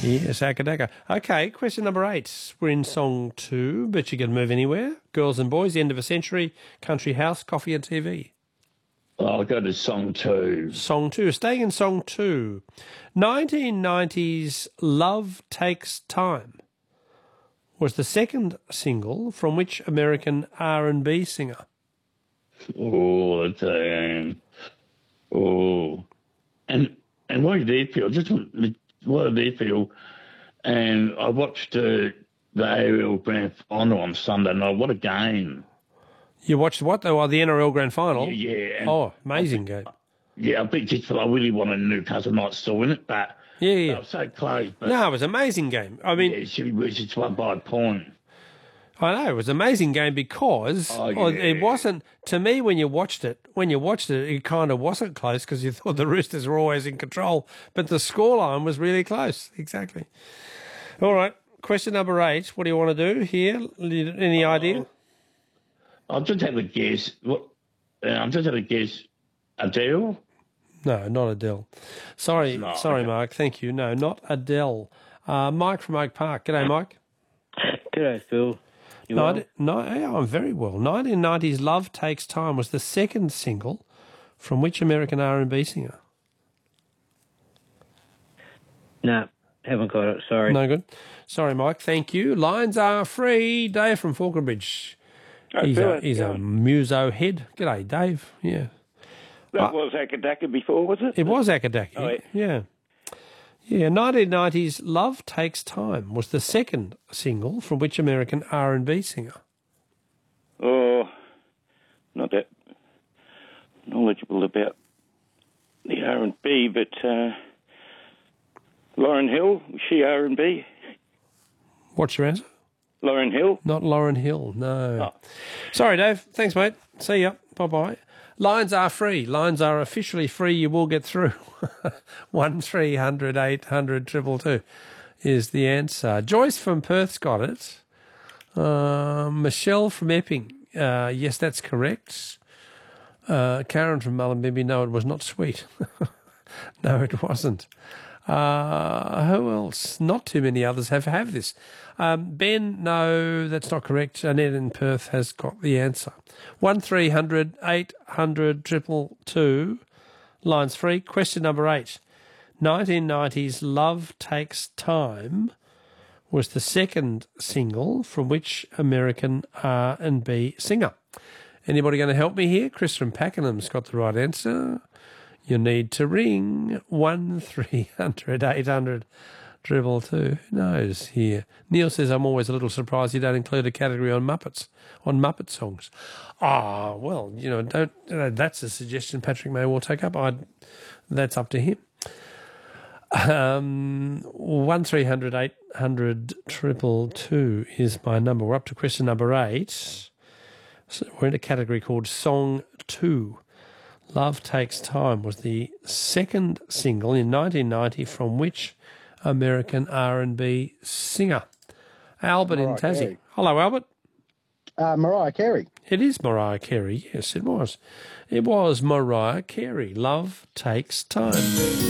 Yes, Akadaka. Okay, question number 8. We're in song 2, but you can move anywhere. Girls and Boys, End of a Century, Country House, Coffee and TV. I'll go to song 2. Song 2. Staying in song 2. 1990's Love Takes Time was the second single from which American R&B singer? Oh, damn. Oh. And what did they feel? Just what did they feel? And I watched the ARL Grand Final on Sunday night. What a game. You watched what, though? The NRL Grand Final? Yeah. Oh, amazing game. Yeah, I think just I really wanted Newcastle Knights to win it, but Yeah. they were so close. But No, it was an amazing game. I mean, yeah, she was just won by a point. I know, it was an amazing game because it wasn't, to me, when you watched it, it kind of wasn't close because you thought the Roosters were always in control, but the scoreline was really close. Exactly. All right, question number 8. What do you want to do here? Any idea? I'll just have a guess. Adele? No, not Adele. Sorry, okay. Mark. Thank you. No, not Adele. Mike from Oak Park. G'day, Mike. G'day, Phil. You well? Yeah, I'm very well. 1990's Love Takes Time was the second single from which American R&B singer? No, haven't got it. Sorry. No good. Sorry, Mike. Thank you. Lines are free. Dave from Falconbridge. He's a muso head. G'day, Dave. Yeah. That was Akadaka before, was it? It was Akadaki. Oh, yeah. Yeah, 1990's Love Takes Time was the second single from which American R&B singer? Oh, not that knowledgeable about the R&B, but Lauryn Hill, was she R&B? What's your answer? Lauryn Hill? Not Lauryn Hill, no. Oh. Sorry, Dave. Thanks, mate. See ya. Bye-bye. Lines are free. Lines are officially free. You will get through. 1300 800 222 is the answer. Joyce from Perth's got it. Michelle from Epping. Yes, that's correct. Karen from Mullumbimby. No, it was not sweet. No, it wasn't. Who else? Not too many others have this. Ben, no, that's not correct. Annette in Perth has got the answer. 1300 800 222. Lines free. Question number 8. 1990's Love Takes Time was the second single from which American R&B singer? Anybody going to help me here? Chris from Pakenham's got the right answer. You need to ring 1300 800 222. Who knows here? Neil says, I'm always a little surprised you don't include a category on Muppet songs. Ah, well, that's a suggestion Patrick may well take up. That's up to him. 1300 800 222 is my number. We're up to question number 8. So we're in a category called Song 2. Love Takes Time was the second single in 1990 from which American R&B singer? Albert in Tassie. Carey. Hello, Albert. Mariah Carey. It is Mariah Carey. Yes, it was. It was Mariah Carey. Love Takes Time.